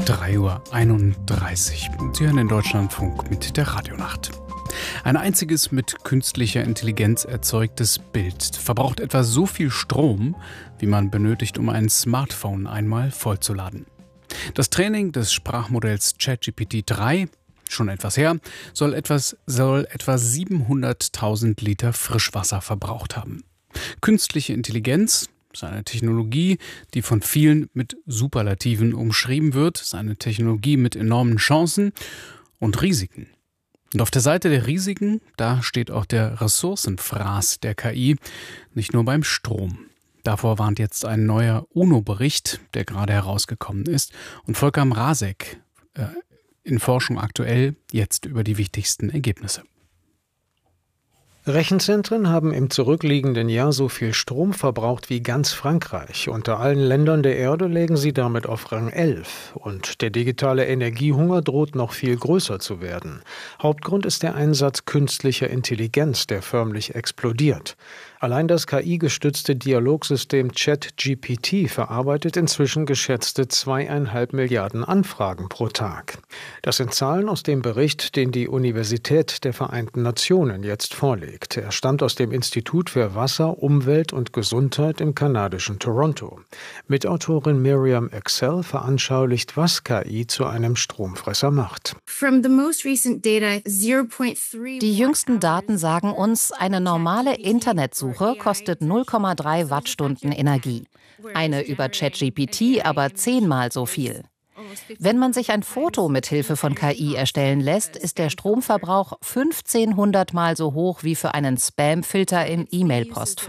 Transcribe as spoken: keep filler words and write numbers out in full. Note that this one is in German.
drei Uhr einunddreißig. Sie hören den Deutschlandfunk mit der Radionacht. Ein einziges mit künstlicher Intelligenz erzeugtes Bild verbraucht etwa so viel Strom, wie man benötigt, um ein Smartphone einmal vollzuladen. Das Training des Sprachmodells ChatGPT drei, schon etwas her, soll, etwas, soll etwa siebenhunderttausend Liter Frischwasser verbraucht haben. Künstliche Intelligenz ist eine Technologie, die von vielen mit Superlativen umschrieben wird, ist eine Technologie mit enormen Chancen und Risiken. Und auf der Seite der Risiken, da steht auch der Ressourcenfraß der K I, nicht nur beim Strom. Davor warnt jetzt ein neuer UNO-Bericht, der gerade herausgekommen ist. Und Volker Mrazek äh, in Forschung aktuell jetzt über die wichtigsten Ergebnisse. Rechenzentren haben im zurückliegenden Jahr so viel Strom verbraucht wie ganz Frankreich. Unter allen Ländern der Erde lägen sie damit auf Rang elf. Und der digitale Energiehunger droht noch viel größer zu werden. Hauptgrund ist der Einsatz künstlicher Intelligenz, der förmlich explodiert. Allein das K I-gestützte Dialogsystem ChatGPT verarbeitet inzwischen geschätzte zweieinhalb Milliarden Anfragen pro Tag. Das sind Zahlen aus dem Bericht, den die Universität der Vereinten Nationen jetzt vorlegt. Er stammt aus dem Institut für Wasser, Umwelt und Gesundheit im kanadischen Toronto. Mitautorin Miriam Excel veranschaulicht, was K I zu einem Stromfresser macht. Die jüngsten Daten sagen uns, eine normale Internetsuche kostet null Komma drei Wattstunden Energie. Eine über ChatGPT aber zehnmal so viel. Wenn man sich ein Foto mit Hilfe von K I erstellen lässt, ist der Stromverbrauch fünfzehnhundert Mal so hoch wie für einen Spam-Filter im E-Mail-Postfach.